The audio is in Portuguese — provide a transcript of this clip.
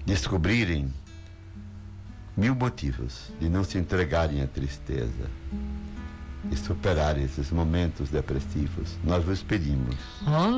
descobrirem 1000 motivos de não se entregarem à tristeza e superarem esses momentos depressivos, nós vos pedimos.